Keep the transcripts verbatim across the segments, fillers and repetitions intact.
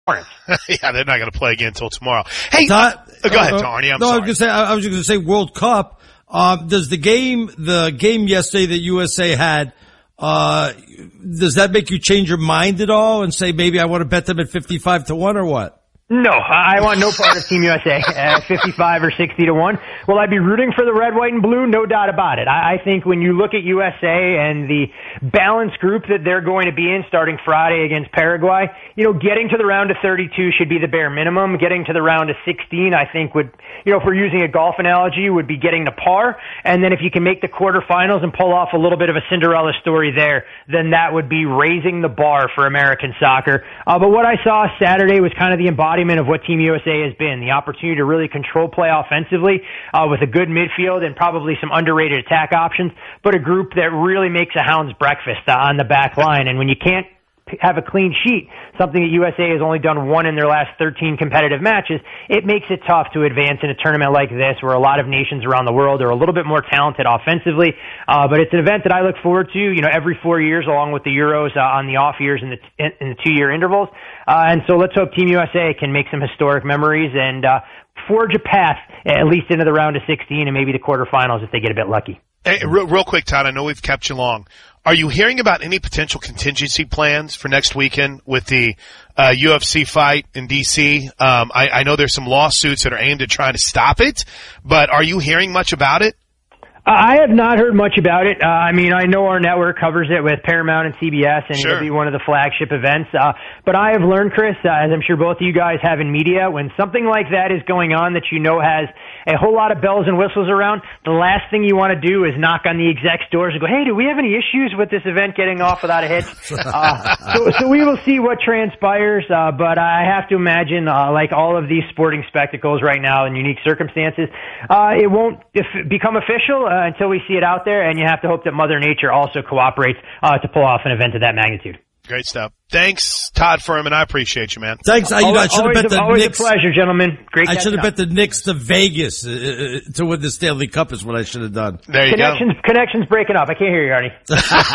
Yeah, they're not going to play again until tomorrow. Hey, Todd, uh, go ahead, uh, Arnie. I'm no, sorry. I was going to say, I was just going to say World Cup. Um, does the game, the game yesterday that U S A had, uh, does that make you change your mind at all and say maybe I want to bet them at fifty-five to one or what? No, I want no part of Team U S A at fifty-five or sixty to one. Will I be rooting for the red, white, and blue? No doubt about it. I, I think when you look at U S A and the balanced group that they're going to be in starting Friday against Paraguay, you know, getting to the round of thirty-two should be the bare minimum. Getting to the round of sixteen, I think would, you know, if we're using a golf analogy, would be getting to par. And then if you can make the quarterfinals and pull off a little bit of a Cinderella story there, then that would be raising the bar for American soccer. Uh, but what I saw Saturday was kind of the embodiment of what Team U S A has been, the opportunity to really control play offensively uh, with a good midfield and probably some underrated attack options, but a group that really makes a hound's breakfast uh, on the back line. And when you can't have a clean sheet, something that U S A has only done one in their last thirteen competitive matches, it makes it tough to advance in a tournament like this where a lot of nations around the world are a little bit more talented offensively. Uh, but it's an event that I look forward to, you know, every four years along with the Euros uh, on the off years and the, in the two-year intervals. Uh, and so let's hope Team U S A can make some historic memories and uh, forge a path at least into the round of sixteen and maybe the quarterfinals if they get a bit lucky. Hey, real, real quick, Todd, I know we've kept you long. Are you hearing about any potential contingency plans for next weekend with the uh, U F C fight in D C? Um, I, I know there's some lawsuits that are aimed at trying to stop it, but are you hearing much about it? I have not heard much about it. Uh, I mean, I know our network covers it with Paramount and C B S, and Sure. it'll be one of the flagship events. Uh, but I have learned, Chris, uh, as I'm sure both of you guys have in media, when something like that is going on that you know has a whole lot of bells and whistles around, the last thing you want to do is knock on the exec's doors and go, hey, do we have any issues with this event getting off without a hitch? Uh, so, so we will see what transpires, uh, but I have to imagine, uh, like all of these sporting spectacles right now in unique circumstances, uh, it won't if, become official uh, until we see it out there, and you have to hope that Mother Nature also cooperates uh, to pull off an event of that magnitude. Great stuff. Thanks, Todd Furman. I appreciate you, man. Thanks. I, you know, I should have bet a, the always Knicks. a pleasure, gentlemen. Great. I should have bet the Knicks to Vegas uh, to win the Stanley Cup is what I should have done. There you connections, go. Connections breaking up. I can't hear you, Arnie. All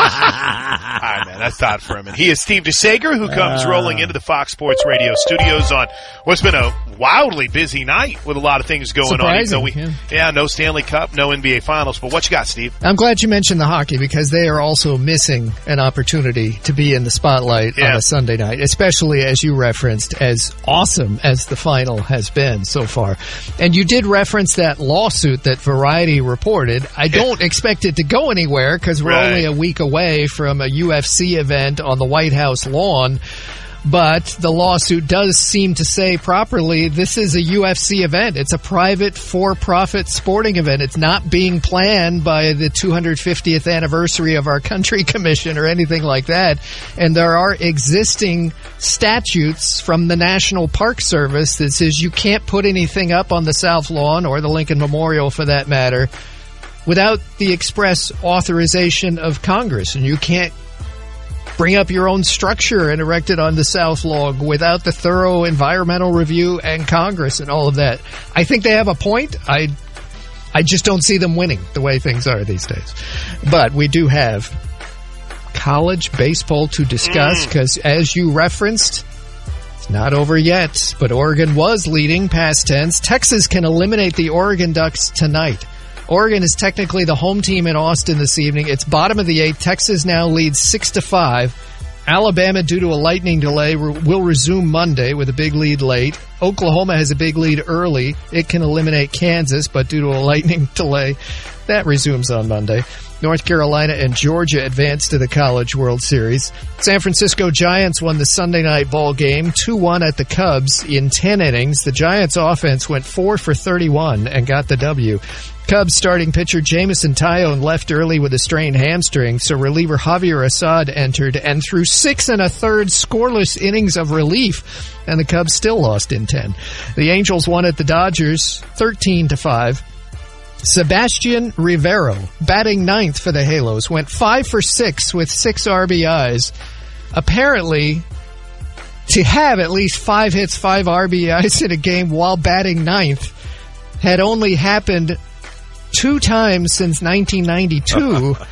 right, man. That's Todd Furman. He is Steve DeSager, who comes uh, rolling into the Fox Sports Radio studios on what's been a wildly busy night with a lot of things going Surprising, on. So we, yeah. yeah, no Stanley Cup, no N B A Finals. But what you got, Steve? I'm glad you mentioned the hockey because they are also missing an opportunity to be in the spotlight Yeah. on a Sunday night, especially as you referenced, as awesome as the final has been so far. And you did reference that lawsuit that Variety reported. I don't expect it to go anywhere because we're Right. only a week away from a U F C event on the White House lawn. But the lawsuit does seem to say properly this is a U F C event. It's a private, for-profit sporting event. It's not being planned by the two hundred fiftieth anniversary of our country commission or anything like that. And there are existing statutes from the National Park Service that says you can't put anything up on the South Lawn or the Lincoln Memorial for that matter without the express authorization of Congress. And you can't bring up your own structure and erect it on the South Lawn without the thorough environmental review and Congress and all of that. I think they have a point. I I just don't see them winning the way things are these days. But we do have college baseball to discuss because, as you referenced, it's not over yet, but Oregon was leading, past tense. Texas can eliminate the Oregon Ducks tonight. Oregon is technically the home team in Austin this evening. It's bottom of the eighth. Texas now leads six to five. Alabama, due to a lightning delay, will resume Monday with a big lead late. Oklahoma has a big lead early. It can eliminate Kansas, but due to a lightning delay, that resumes on Monday. North Carolina and Georgia advance to the College World Series. San Francisco Giants won the Sunday night ball game two one at the Cubs in ten innings. The Giants offense went four for thirty-one and got the W. Cubs starting pitcher Jameson Taillon left early with a strained hamstring, so reliever Javier Assad entered and threw six and a third scoreless innings of relief, and the Cubs still lost in ten. The Angels won at the Dodgers thirteen to five. Sebastian Rivero, batting ninth for the Halos, went five for six with six R B Is. Apparently, to have at least five hits, five R B Is in a game while batting ninth had only happened two times since nineteen ninety-two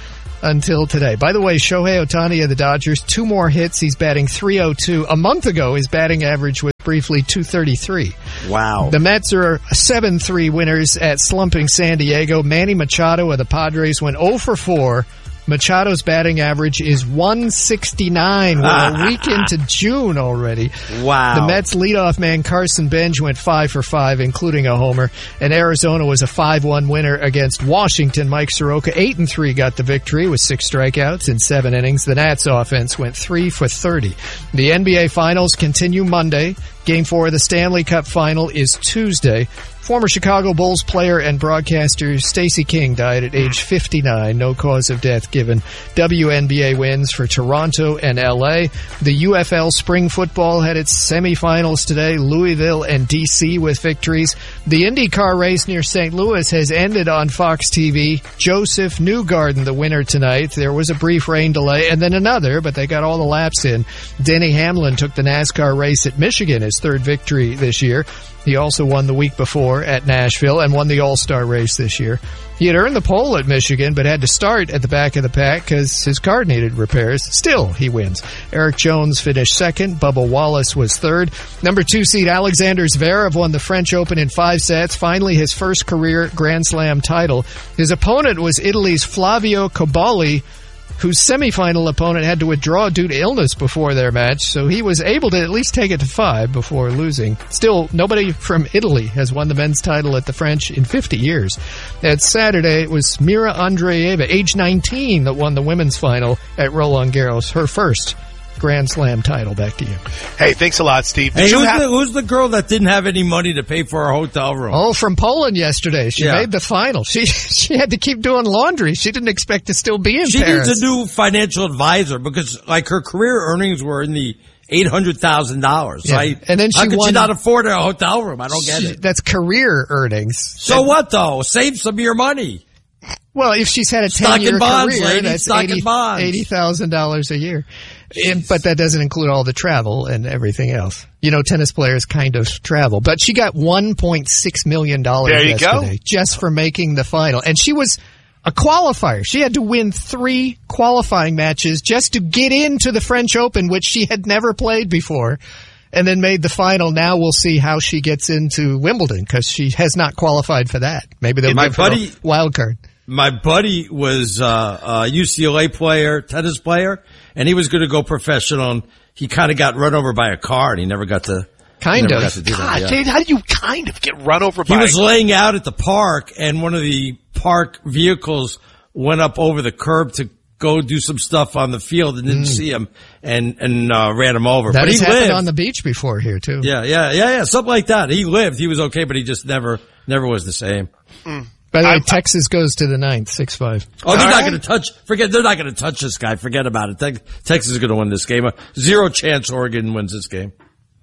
until today. By the way, Shohei Ohtani of the Dodgers, two more hits. He's batting three oh two. A month ago, his batting average was briefly two thirty-three. Wow. The Mets are seven three winners at slumping San Diego. Manny Machado of the Padres went oh for four. Machado's batting average is one sixty-nine. We're a week into June already. Wow. The Mets leadoff man Carson Bench went five for five, including a homer. And Arizona was a five one winner against Washington. Mike Soroka, eight and three, got the victory with six strikeouts in seven innings. The Nats offense went three for thirty. The N B A Finals continue Monday. Game four of the Stanley Cup Final is Tuesday. Former Chicago Bulls player and broadcaster Stacey King died at age fifty-nine. No cause of death given. W N B A wins for Toronto and L A. The U F L Spring Football had its semifinals today. Louisville and D C with victories. The IndyCar race near Saint Louis has ended on Fox T V. Joseph Newgarden, the winner tonight. There was a brief rain delay and then another, but they got all the laps in. Denny Hamlin took the NASCAR race at Michigan, his third victory this year. He also won the week before at Nashville and won the All-Star race this year. He had earned the pole at Michigan, but had to start at the back of the pack because his car needed repairs. Still, he wins. Eric Jones finished second. Bubba Wallace was third. Number two seed Alexander Zverev won the French Open in five sets. Finally, his first career Grand Slam title. His opponent was Italy's Flavio Cobolli, whose semifinal opponent had to withdraw due to illness before their match, so he was able to at least take it to five before losing. Still, nobody from Italy has won the men's title at the French in fifty years. At Saturday, it was Mira Andreeva, age nineteen, that won the women's final at Roland Garros, her first Grand Slam title. Back to you. Hey, thanks a lot, Steve. Did Hey, you who's, have- the, who's the girl that didn't have any money to pay for her hotel room? Oh, from Poland yesterday. She Yeah. made the final. She she had to keep doing laundry. She didn't expect to still be in She Paris. needs a new financial advisor because, like, her career earnings were in the eight hundred thousand dollars. Yeah. I, And then she how could won- she not afford a hotel room? I don't get She- it. That's career earnings. So what, though? Save some of your money. Well, if she's had a Stock ten-year and bonds, career, lady, that's stock and bonds. eighty thousand dollars a year. And, but that doesn't include all the travel and everything else. You know, tennis players kind of travel. But she got one point six million dollars There you go. yesterday just for making the final. And she was a qualifier. She had to win three qualifying matches just to get into the French Open, which she had never played before, and then made the final. Now we'll see how she gets into Wimbledon because she has not qualified for that. Maybe they'll My give her buddy- a wild card. My buddy was uh, a U C L A player, tennis player, and he was going to go professional. And he kind of got run over by a car, and he never got to. Kind never of. got to do that, God, yeah. dude, how do you kind of get run over by He was a- laying out at the park, and one of the park vehicles went up over the curb to go do some stuff on the field and didn't see him and and uh, ran him over. That but has he happened lived. on the beach before here too. yeah, yeah, yeah, yeah, something like that. He lived. He was okay, but he just never, never was the same. By the way, I'm- Texas goes to the ninth, six five. Oh, they're All not right. going to touch. Forget. They're not going to touch this guy. Forget about it. Tex- Texas is going to win this game. Zero chance Oregon wins this game.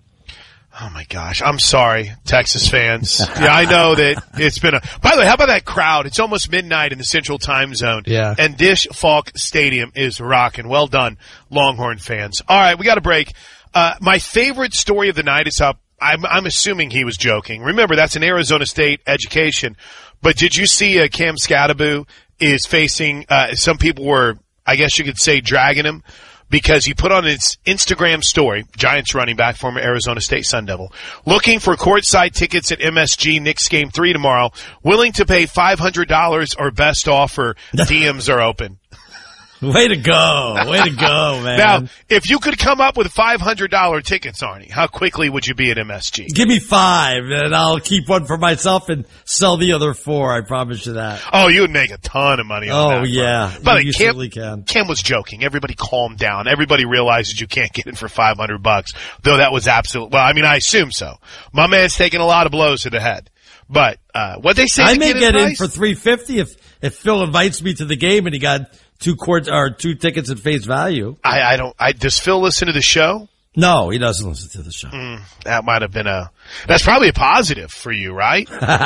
Oh my gosh, I'm sorry, Texas fans. Yeah, I know that it's been a. By the way, how about that crowd? It's almost midnight in the Central Time Zone. Yeah. And Dish Falk Stadium is rocking. Well done, Longhorn fans. All right, we got a break. Uh, my favorite story of the night is up. I'm, I'm assuming he was joking. Remember, that's an Arizona State education. But did you see uh, Cam Scadaboo is facing? Uh, some people were, I guess you could say, dragging him. Because he put on his Instagram story, Giants running back, former Arizona State Sun Devil, looking for courtside tickets at M S G Knicks Game three tomorrow, willing to pay five hundred dollars or best offer, D Ms are open. Way to go! Way to go, man! Now, if you could come up with five hundred dollars tickets, Arnie, how quickly would you be at M S G? Give me five, and I'll keep one for myself and sell the other four. I promise you that. Oh, you would make a ton of money on Oh, that. yeah. But You Cam, certainly can. Cam was joking. Everybody calm down. Everybody realizes you can't get it for five hundred bucks, though that was absolute. Well, I mean, I assume so. My man's taking a lot of blows to the head. But, uh, what they say I to may get, get in price? for three fifty if if Phil invites me to the game and he got two court or two tickets at face value. I, I don't, I, does Phil listen to the show? No, he doesn't listen to the show. Mm, that might have been a, that's probably a positive for you, right?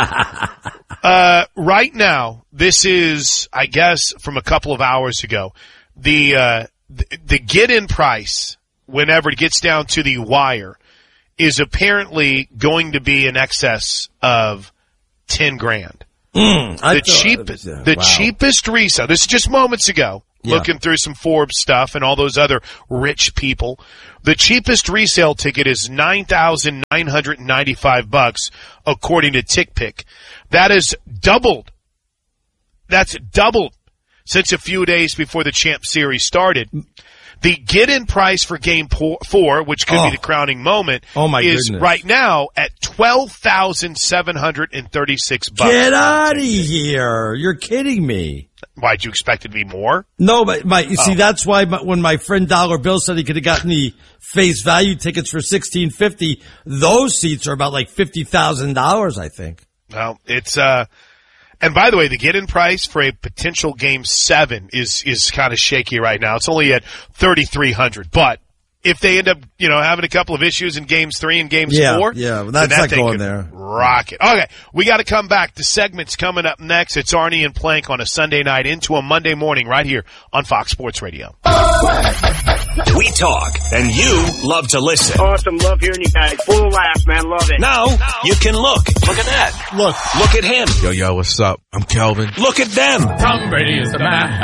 uh, right now, this is, I guess, from a couple of hours ago, the, uh, the, the get-in price, whenever it gets down to the wire, is apparently going to be in excess of ten grand. Mm, I The thought- cheapest, yeah, the wow. cheapest resale. This is just moments ago. Yeah. looking through some Forbes stuff and all those other rich people. The cheapest resale ticket is nine thousand nine hundred ninety-five bucks, according to TickPick. That is doubled. That's doubled since a few days before the Champ Series started. The get-in price for Game Four, which could oh. be the crowning moment, oh my is goodness. right now at twelve thousand seven hundred thirty-six bucks. Get out of here! You're kidding me. Why'd you expect it to be more? No, but my you oh. see that's why my, when my friend Dollar Bill said he could have gotten the face value tickets for sixteen fifty, those seats are about like fifty thousand dollars, I think. Well, it's uh. And by the way, the get-in price for a potential Game Seven is is kind of shaky right now. It's only at thirty-three hundred. But if they end up, you know, having a couple of issues in Games Three and Games yeah, Four, yeah, well, that's that not thing going could there. Rock it. Okay, we got to come back. The segment's coming up next. It's Arnie and Plank on a Sunday night into a Monday morning right here on Fox Sports Radio. We talk, and you love to listen. Awesome. Love hearing you guys. Full of laughs, man. Love it. Now, you can look. Look at that. Look. Look at him. Yo, yo, what's up? I'm Kelvin. Look at them. Tom Brady is the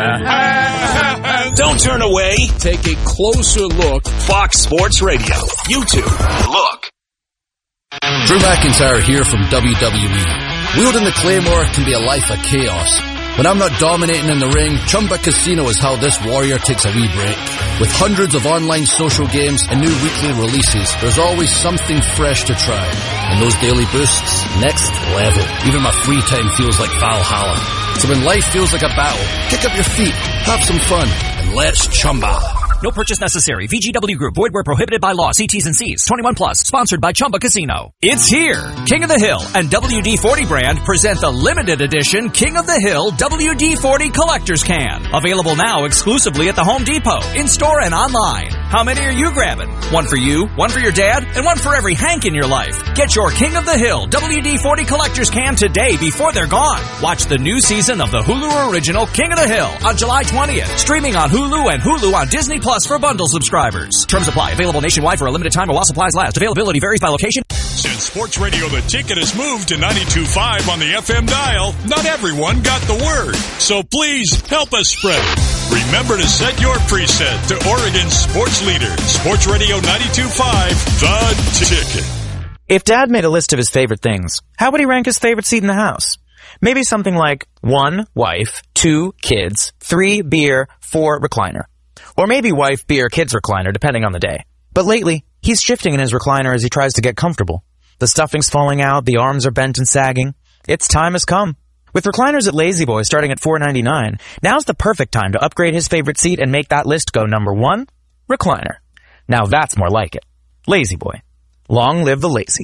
man. Don't turn away. Take a closer look. Fox Sports Radio. YouTube. Look. Drew McIntyre here from W W E. Wielding the Claymore can be a life of chaos. When I'm not dominating in the ring, Chumba Casino is how this warrior takes a wee break. With hundreds of online social games and new weekly releases, there's always something fresh to try. And those daily boosts, next level. Even my free time feels like Valhalla. So when life feels like a battle, kick up your feet, have some fun, and let's Chumba. No purchase necessary. V G W Group. Void where prohibited by law. See T's and C's. twenty-one plus. Sponsored by Chumba Casino. It's here. King of the Hill and W D forty brand present the limited edition King of the Hill W D forty Collector's Can. Available now exclusively at the Home Depot, in-store and online. How many are you grabbing? One for you, one for your dad, and one for every Hank in your life. Get your King of the Hill W D forty Collector's Can today before they're gone. Watch the new season of the Hulu original King of the Hill on July twentieth. Streaming on Hulu and Hulu on Disney Plus for bundle subscribers. Terms apply. Available nationwide for a limited time while supplies last. Availability varies by location. Since Sports Radio The Ticket has moved to ninety-two point five on the F M dial, not everyone got the word. So please help us spread it. Remember to set your preset to Oregon's sports leader, Sports Radio ninety-two point five, The Ticket. If Dad made a list of his favorite things, how would he rank his favorite seat in the house? Maybe something like one, wife, two, kids, three, beer, four, recliner. Or maybe wife, beer, kids, recliner, depending on the day. But lately, he's shifting in his recliner as he tries to get comfortable. The stuffing's falling out, the arms are bent and sagging. Its time has come. With recliners at Lazy Boy starting at four ninety-nine, now's the perfect time to upgrade his favorite seat and make that list go number one, recliner. Now that's more like it. Lazy Boy. Long live the lazy.